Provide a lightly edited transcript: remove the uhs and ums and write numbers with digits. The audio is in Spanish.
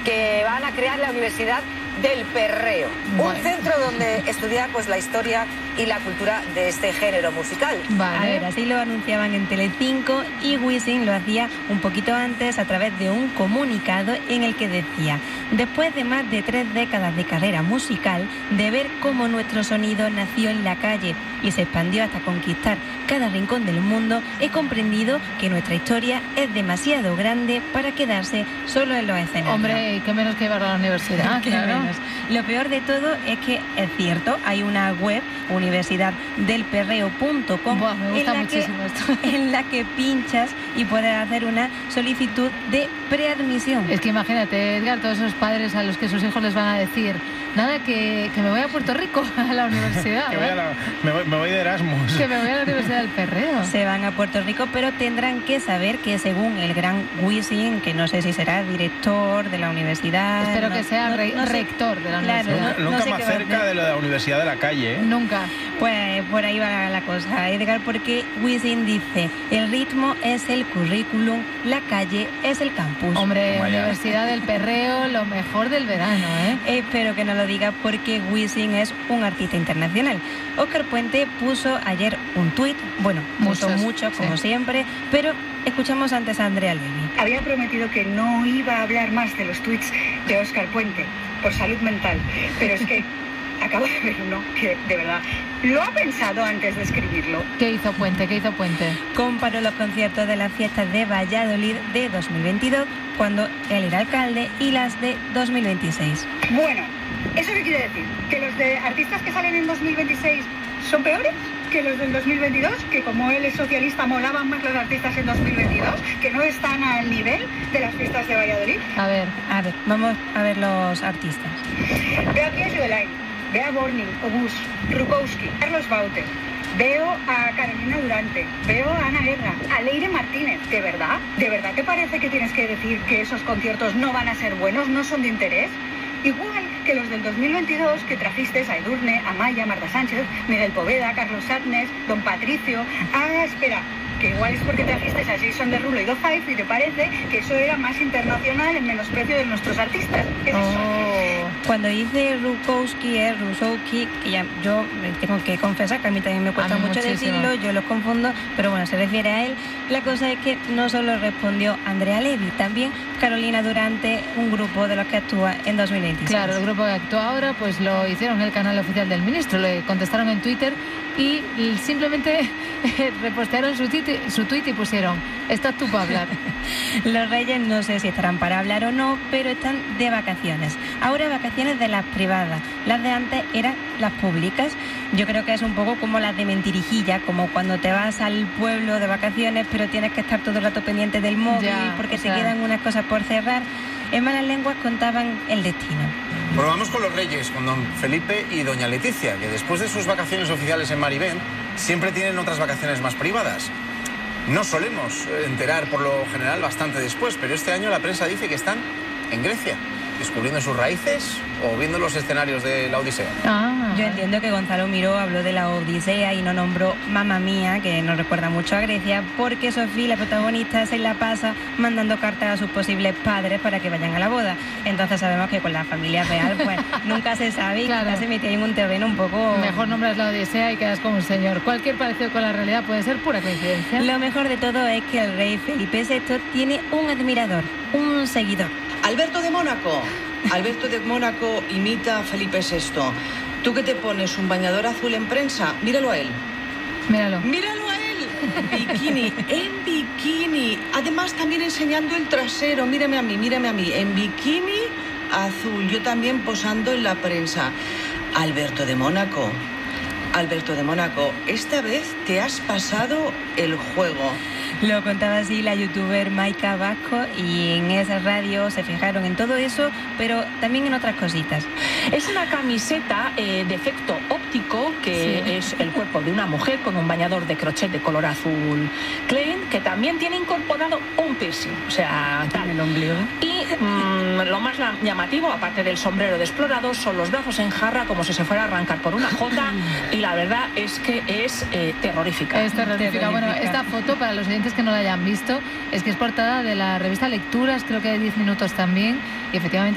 que van a crear la Universidad del Perreo, un centro donde estudiar pues la historia y la cultura de este género musical. A ver, así lo anunciaban en Telecinco y Wisin lo hacía un poquito antes a través de un comunicado en el que decía: después de más de 3 décadas de carrera musical, de ver cómo nuestro sonido nació en la calle y se expandió hasta conquistar cada rincón del mundo, he comprendido que nuestra historia es demasiado grande para quedarse solo en los escenarios. Hombre, qué menos que llevarlo a la universidad, claro. Lo peor de todo es que es cierto, hay una web, universidaddelperreo.com, en la que pinchas y puedes hacer una solicitud de preadmisión. Es que imagínate, Edgar, todos esos padres a los que sus hijos les van a decir: nada, que me voy a Puerto Rico a la universidad. Me voy de Erasmus. Que me voy a la Universidad del Perreo. Se van a Puerto Rico, pero tendrán que saber que según el gran Wisin, que no sé si será director de la universidad... Espero que sea rector de la universidad. Nunca más cerca de lo de la Universidad de la Calle, ¿eh? Nunca. Pues por ahí va la cosa, Edgar, porque Wisin dice: el ritmo es el currículum, la calle es el campus. Hombre, Universidad del Perreo, lo mejor del verano, ¿eh? Espero que no lo diga, porque Wisin es un artista internacional. Óscar Puente puso ayer un tuit, bueno, puso mucho, como siempre, pero escuchamos antes a Andrea Levy. Había prometido que no iba a hablar más de los tuits de Óscar Puente, por salud mental, pero es que acabo de ver uno que, de verdad, lo ha pensado antes de escribirlo. ¿Qué hizo Puente? Comparó los conciertos de las fiestas de Valladolid de 2022, cuando él era alcalde, y las de 2026. Bueno, ¿eso qué quiere decir? ¿Que los de artistas que salen en 2026 son peores que los del 2022? ¿Que como él es socialista molaban más los artistas en 2022? ¿Que no están al nivel de las fiestas de Valladolid? A ver, vamos a ver los artistas. Veo aquí a Jodeline, veo a Borning, Obús, Rukowski, Carlos Baute, veo a Carolina Durante, veo a Ana Guerra, a Leire Martínez. ¿De verdad? ¿De verdad te parece que tienes que decir que esos conciertos no van a ser buenos, no son de interés? Igual que los del 2022 que trajiste a Edurne, a Maya, Marta Sánchez, Miguel Poveda, Carlos Satnes, Don Patricio... Ah, espera, que igual es porque trajiste a Jason Derulo y Do Five y te parece que eso era más internacional en menosprecio de nuestros artistas. ¿Qué es eso? Cuando dice Rukowski, que ya yo tengo que confesar que a mí también me cuesta mucho decirlo, yo los confundo, pero bueno, se refiere a él. La cosa es que no solo respondió Andrea Levy, también Carolina Durante, un grupo de los que actúa en 2026. Claro, el grupo que actúa ahora pues lo hicieron en el canal oficial del ministro, le contestaron en Twitter y simplemente repostearon su tuit y pusieron: estás tú para hablar. Los Reyes no sé si estarán para hablar o no, pero están de vacaciones. Ahora vacaciones de las privadas, las de antes eran las públicas. Yo creo que es un poco como las de Mentirijilla, como cuando te vas al pueblo de vacaciones pero tienes que estar todo el rato pendiente del móvil porque te quedan unas cosas por cerrar. En Malas Lenguas contaban el destino. Bueno, vamos con los Reyes, con don Felipe y doña Leticia, que después de sus vacaciones oficiales en Marivent, siempre tienen otras vacaciones más privadas. No solemos enterar por lo general bastante después, pero este año la prensa dice que están en Grecia, descubriendo sus raíces o viendo los escenarios de la Odisea. Yo entiendo que Gonzalo Miró habló de la Odisea y no nombró Mamma Mía, que nos recuerda mucho a Grecia, porque Sofía, la protagonista, se la pasa mandando cartas a sus posibles padres para que vayan a la boda. Entonces sabemos que con la familia real pues nunca se sabe y quizás se metía en un terreno un poco... Mejor nombras la Odisea y quedas como un señor. Cualquier parecido con la realidad puede ser pura coincidencia. Lo mejor de todo es que el rey Felipe VI tiene un admirador, un seguidor. Alberto de Mónaco. Alberto de Mónaco imita a Felipe VI. ¿Tú qué te pones? ¿Un bañador azul en prensa? Míralo a él. Míralo. ¡Míralo a él! Bikini, en bikini. Además, también enseñando el trasero. Mírame a mí. En bikini azul. Yo también posando en la prensa. Alberto de Mónaco, esta vez te has pasado el juego. Lo contaba así la youtuber Maika Vasco, y en esa radio se fijaron en todo eso, pero también en otras cositas. Es una camiseta de efecto óptico que es el cuerpo de una mujer con un bañador de crochet de color azul Klein, que también tiene incorporado un piercing, o sea, tal. El ombligo. Y lo más llamativo, aparte del sombrero de explorador, son los brazos en jarra como si se fuera a arrancar por una jota, y la verdad es que es terrorífica. Es terrorífica. Bueno, esta foto, para los oyentes que no la hayan visto, es que es portada de la revista Lecturas, creo que de 10 minutos también, y efectivamente